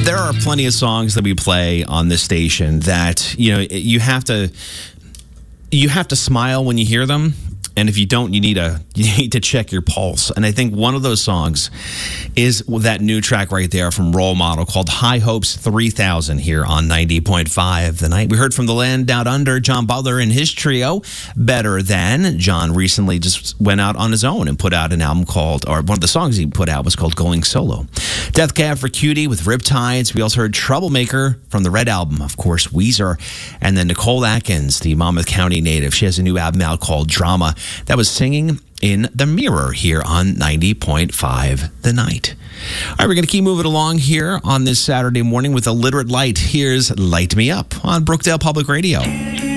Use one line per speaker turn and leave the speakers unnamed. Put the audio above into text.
There are plenty of songs that we play on this station that, you have to smile when you hear them. And if you don't, you need to check your pulse. And I think one of those songs is that new track right there from Role Model called High Hopes 3000 here on 90.5 The Night. We heard from the land down under, John Butler and his trio, Better Than. John recently just went out on his own and put out an album called, or one of the songs he put out was called Going Solo. Death Cab for Cutie with Riptides. We also heard Troublemaker from the Red Album, of course, Weezer. And then Nicole Atkins, the Monmouth County native. She has a new album out called Drama. That was Singing in the Mirror here on 90.5 The Night. All right, we're going to keep moving along here on this Saturday morning with a Literate Light. Here's Light Me Up on Brookdale Public Radio.